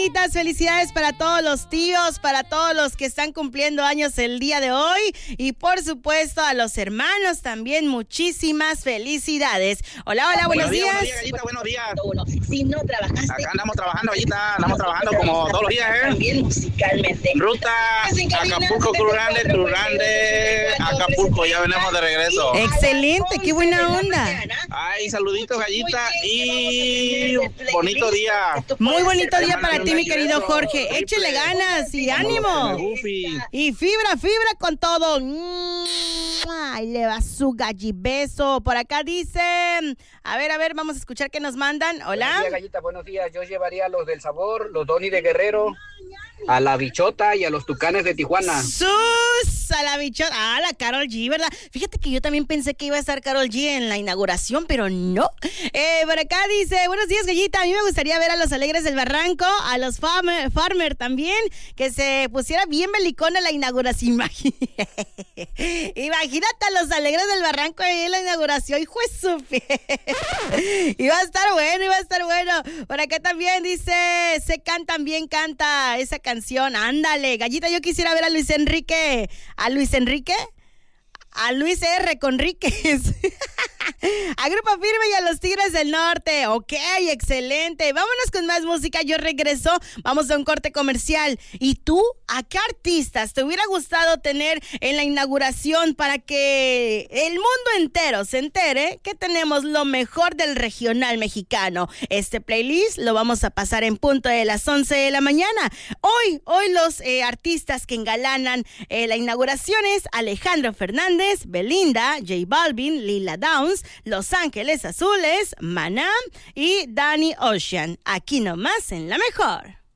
abuelitas, felicidades para todos los tíos, para todos los que están cumpliendo años el día de hoy y por supuesto a los hermanos también, muchísimas felicidades. Hola, buenos días. Buenos días, Gallita, buenos días. Si no trabajaste, acá andamos trabajando, Gallita, andamos trabajando como todos los días, también musicalmente. Ruta Acapulco, Cruz Grande, Acapulco, ya venimos de regreso. Excelente, qué buena onda. Ay, saluditos, Gallita, y bonito día. Muy bonito día para ti, mi querido Jorge. Échele ganas y ánimo. Y fibra con todo. Ay, le va su gallibeso. Por acá dice, a ver, vamos a escuchar qué nos mandan. Hola. Buenos días, Gallita, buenos días. Yo llevaría a los del Sabor, los Doni de Guerrero, a la Bichota y a los Tucanes de Tijuana. ¡Sus! A la Bichota. Ah, la Karol G, ¿verdad? Fíjate que yo también pensé que iba a estar Karol G en la inauguración, pero no. Por acá dice, buenos días, Gallita. A mí me gustaría ver a los Alegres del Barranco, a los Farmer también, que se pusiera bien belicona la inauguración. Imagínate a los Alegres del Barranco ahí en la inauguración, hijo de su pie. Iba a estar bueno. Por acá también dice, también canta esa canción. Ándale, Gallita, yo quisiera ver a Luis Enrique. ¿A Luis R. Conríquez. A Grupo Firme y a los Tigres del Norte. Ok, excelente. Vámonos con más música. Yo regreso. Vamos a un corte comercial. ¿Y tú? ¿A qué artistas te hubiera gustado tener en la inauguración para que el mundo entero se entere que tenemos lo mejor del regional mexicano? Este playlist lo vamos a pasar en punto de las 11 de la mañana. Hoy los artistas que engalanan la inauguración es Alejandro Fernández, Belinda, J Balvin, Lila Downs, Los Ángeles Azules, Maná y Danny Ocean. Aquí nomás en La Mejor.